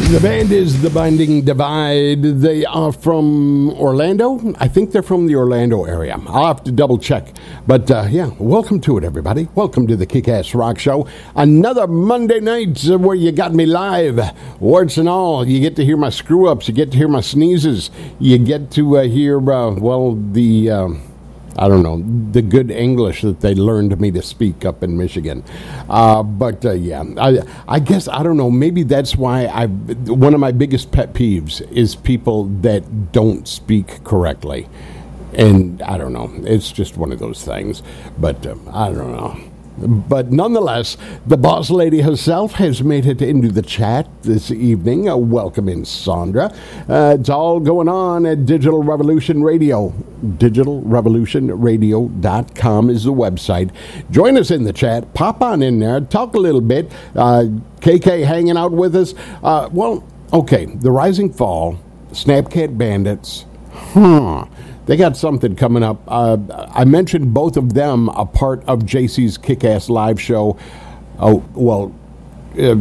The band is The Binding Divide. They are from Orlando. I think they're from the Orlando area. I'll have to double check. But yeah, welcome to it, everybody. Welcome to the Kick-Ass Rock Show. Another Monday night where you got me live. Warts and all. You get to hear my screw-ups. You get to hear my sneezes. You get to hear, the good English that they learned me to speak up in Michigan. I guess, I don't know, maybe that's why one of my biggest pet peeves is people that don't speak correctly. And I don't know, it's just one of those things. But I don't know. But nonetheless, the boss lady herself has made it into the chat this evening. Welcome in, Sandra. It's all going on at Digital Revolution Radio. DigitalRevolutionRadio.com is the website. Join us in the chat. Pop on in there. Talk a little bit. KK hanging out with us. The Rising Fall, Snapcat Bandits. They got something coming up. I mentioned both of them a part of JC's Kick-Ass Live show. The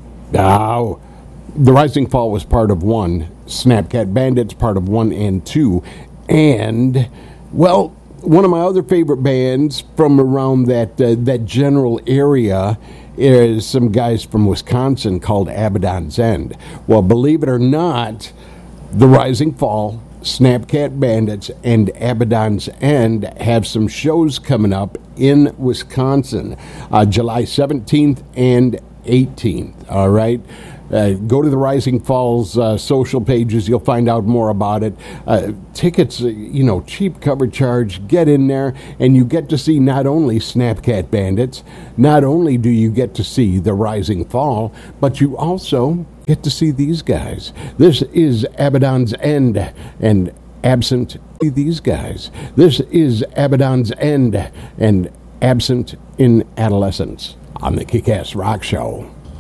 Rising Fall was part of one. Snapcat Bandits part of 1 and 2. And, one of my other favorite bands from around that general area is some guys from Wisconsin called Abaddon's End. Well, believe it or not, The Rising Fall, Snapcat Bandits, and Abaddon's End have some shows coming up in Wisconsin, July 17th and 18th, all right? Go to the Rising Falls social pages. You'll find out more about it. Tickets, cheap cover charge. Get in there, and you get to see not only Snapcat Bandits, not only do you get to see the Rising Fall, but you also get to see these guys. This is Abaddon's End, and absent these guys. This is Abaddon's End, and absent in adolescence on the Kick-Ass Rock Show.